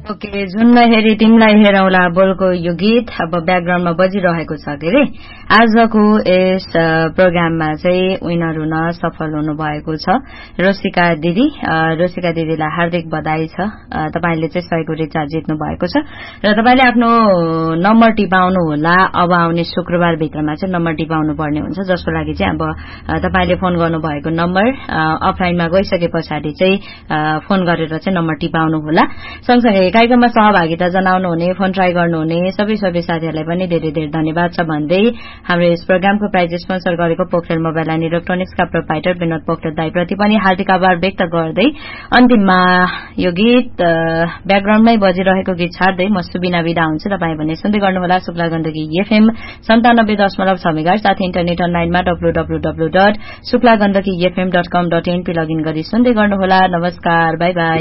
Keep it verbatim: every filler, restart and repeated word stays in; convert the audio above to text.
okay जुन हेरी तिमीलाई हेरौला बोलको यो गीत अब ब्याकग्राउन्डमा बजिरहेको छ के रे आजको यस प्रोग्राममा चाहिँ विनर हुन सफल हुनु भएको छ रोसिका दिदी रोसिका दिदीलाई हार्दिक बधाई छ तपाईले चाहिँ सयको रिचार्ज जित्नु भएको छ र तपाईले आफ्नो नम्बर टिपाउनु होला अब आउने शुक्रबार भित्रमा चाहिँ नम्बर टिपाउनु पर्ने हुन्छ जसको लागि चाहिँ अब तपाईले फोन गर्नु भएको नम्बर अफलाइनमा गइसके पछाडि चाहिँ फोन गरेर चाहिँ नम्बर टिपाउनु होला सँगसँगै कार्यक्रममा सहभागिता जनाउनु हुने फोन ट्राई गर्नुहुने सबै सबै साथीहरूलाई पनि धेरै धेरै धन्यवाद छ भन्दै हाम्रो यस प्रोग्रामको प्राइज स्पोन्सर गरेको Pokharel mobile and इलेक्ट्रोनिक्सका proprietor Vinod Pokharel दाइप्रति पनि हार्दिक आभार व्यक्त गर्दै अन्तिममा यो गीत ब्याकग्राउन्डमै बजिरहेको गीत छाड्दै म सुबिना बिदा हुन्छु तपाईँ भने सुन्दै गर्नुहोला शुक्ला गण्डकी एफएम सन्तानब्बे दशमलव छ मेगाहर्ज साथै इन्टरनेट अनलाइनमा W W W dot Shukla Gandaki FM dot कम डट एनपी लगइन गरी सुन्दै गर्नुहोला नमस्कार बाई बाई